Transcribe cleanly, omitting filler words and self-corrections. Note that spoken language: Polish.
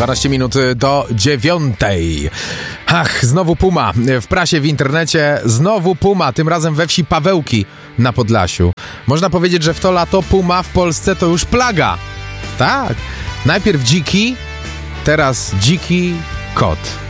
12 minut do 9. Ach, znowu puma. W prasie, w internecie znowu puma, tym razem we wsi Pawełki na Podlasiu. Można powiedzieć, że w to lato puma w Polsce to już plaga. Tak. Najpierw dziki, teraz dziki kot.